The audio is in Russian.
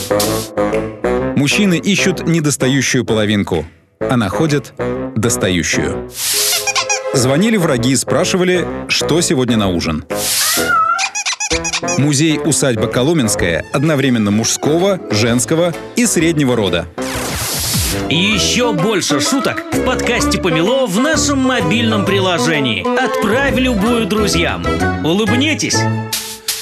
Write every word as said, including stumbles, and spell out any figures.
Мужчины ищут недостающую половинку, а находят достающую. Звонили враги и спрашивали, что сегодня на ужин. Музей-усадьба Коломенская одновременно мужского, женского и среднего рода. И еще больше шуток в подкасте «Помело» в нашем мобильном приложении. Отправь любую друзьям. Улыбнитесь!